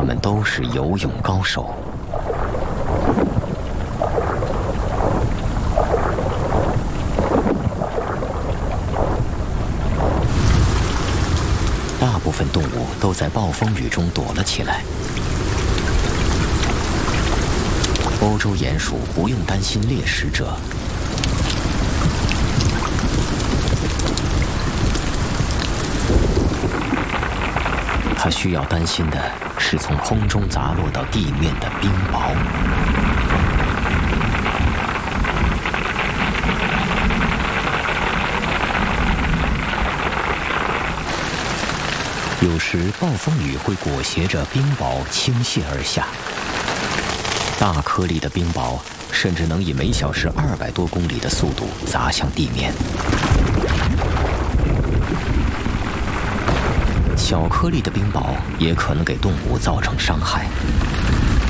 他们都是游泳高手。大部分动物都在暴风雨中躲了起来。欧洲鼹鼠不用担心猎食者，它需要担心的是从空中砸落到地面的冰雹。有时暴风雨会裹挟着冰雹倾泻而下，大颗粒的冰雹甚至能以每小时200多公里的速度砸向地面。小颗粒的冰雹也可能给动物造成伤害。